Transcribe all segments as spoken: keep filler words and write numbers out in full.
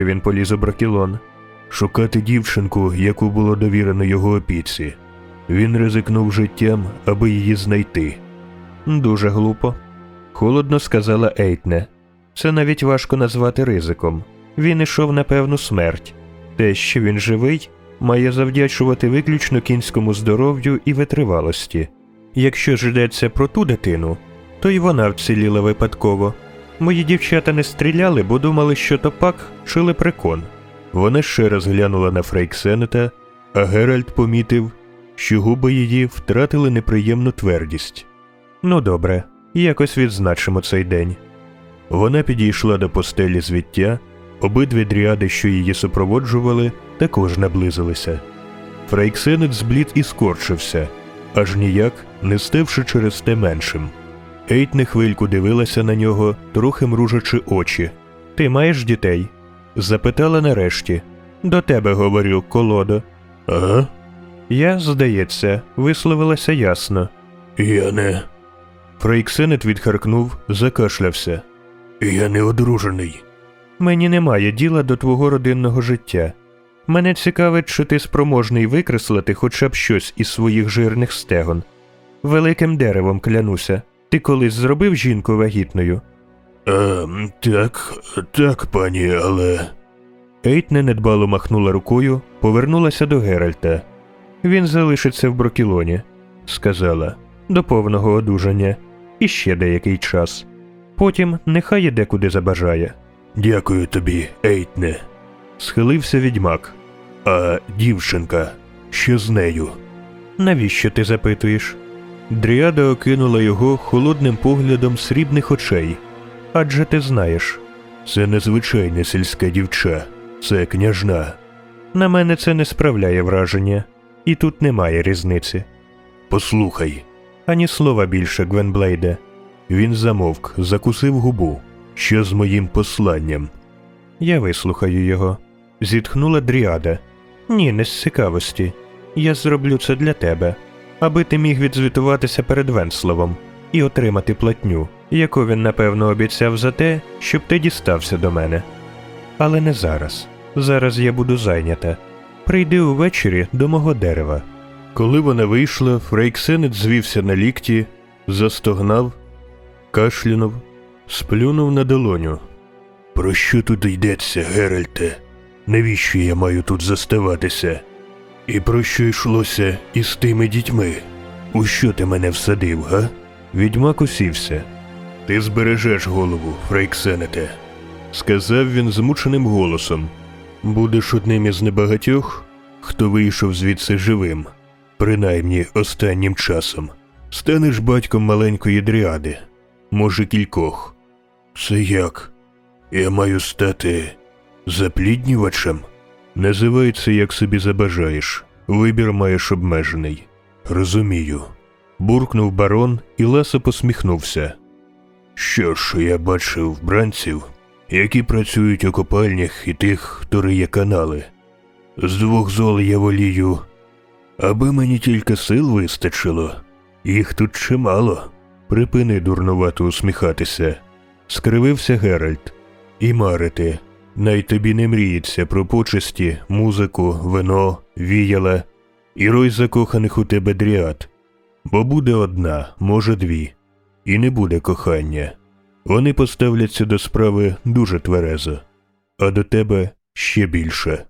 Він поліз у бракілон. Шукати дівчинку, яку було довірено його опіці. Він ризикнув життям, аби її знайти. Дуже глупо. Холодно сказала Ейтне. Це навіть важко назвати ризиком. Він ішов на певну смерть. Те, що він живий, має завдячувати виключно кінському здоров'ю і витривалості. Якщо ж йдеться про ту дитину, то й вона вціліла випадково. Мої дівчата не стріляли, бо думали, що то пак чи лепрекон. Вона ще раз глянула на Фрейксенета, а Геральт помітив, що губи її втратили неприємну твердість. Ну добре, якось відзначимо цей день. Вона підійшла до постелі звіття, обидві дріади, що її супроводжували, також наблизилися. Фрейксенет зблід і скорчився, аж ніяк не ставши через те меншим. Ейтне хвильку дивилася на нього, трохи мружачи очі. «Ти маєш дітей?» Запитала нарешті. «До тебе, говорю, колодо». «Ага?» Я, здається, висловилася ясно. «Я не...» Фрейксенет відхаркнув, закашлявся. «Я не одружений». «Мені немає діла до твого родинного життя. Мене цікавить, чи ти спроможний викреслити хоча б щось із своїх жирних стегон. Великим деревом клянуся. Ти колись зробив жінку вагітною?» «А, так, так, пані, але...» Ейтне недбало махнула рукою, повернулася до Геральта. «Він залишиться в Брокілоні», — сказала, — «до повного одужання. І ще деякий час. Потім нехай іде куди забажає». «Дякую тобі, Ейтне», — схилився відьмак. «А дівчинка, що з нею?» «Навіщо ти запитуєш?» Дріада окинула його холодним поглядом срібних очей. «Адже ти знаєш». «Це незвичайне сільське дівча. Це княжна». «На мене це не справляє враження. І тут немає різниці». «Послухай». «Ані слова більше, Гвенблейде». Він замовк, закусив губу. «Що з моїм посланням?» «Я вислухаю його». Зітхнула дріада. «Ні, не з цікавості. Я зроблю це для тебе, аби ти міг відзвітуватися перед Венсловом і отримати платню, яку він, напевно, обіцяв за те, щоб ти дістався до мене. Але не зараз. Зараз я буду зайнята. Прийди увечері до мого дерева». Коли вона вийшла, Фрейксенет звівся на лікті, застогнав, кашлянув, сплюнув на долоню. «Про що тут йдеться, Геральте? Навіщо я маю тут заставатися? І про що йшлося із тими дітьми? У що ти мене всадив, га?» Відьмак усівся. «Ти збережеш голову, Фрейксенете», — сказав він змученим голосом. «Будеш одним із небагатьох, хто вийшов звідси живим, принаймні останнім часом. Станеш батьком маленької дріади, може кількох». «Це як? Я маю стати запліднювачем?» «Називай це, як собі забажаєш. Вибір маєш обмежений». «Розумію», – буркнув барон і ласо посміхнувся. «Що ж, я бачив бранців, які працюють у копальнях, і тих, хто риє канали. З двох зол я волію, аби мені тільки сил вистачило. Їх тут чимало». «Припини дурнувато усміхатися», – скривився Геральт. «І марити. Най тобі не мріється про почесті, музику, вино, віяла і рой закоханих у тебе дріад. Бо буде одна, може дві. І не буде кохання. Вони поставляться до справи дуже тверезо. А до тебе ще більше».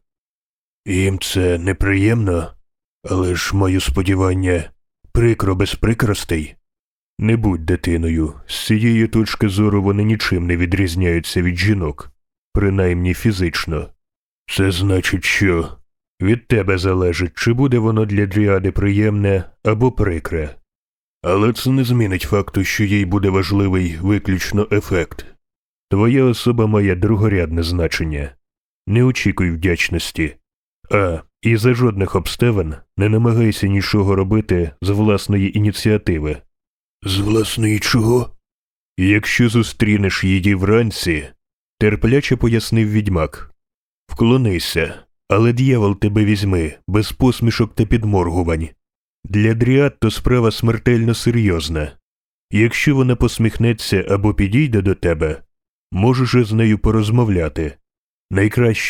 «Їм це неприємно, але ж, маю сподівання, прикро без прикростей». «Не будь дитиною. З цієї точки зору вони нічим не відрізняються від жінок. Принаймні фізично. Це значить, що від тебе залежить, чи буде воно для дріади приємне або прикре. Але це не змінить факту, що їй буде важливий виключно ефект. Твоя особа має другорядне значення. Не очікуй вдячності. А, і за жодних обставин не намагайся нічого робити з власної ініціативи». «З власної чого?» «Якщо зустрінеш її вранці», – терпляче пояснив відьмак, – «вклонися, але д'явол тебе візьми, без посмішок та підморгувань. Для дріад то справа смертельно серйозна. Якщо вона посміхнеться або підійде до тебе, можеш із нею порозмовляти. Найкраще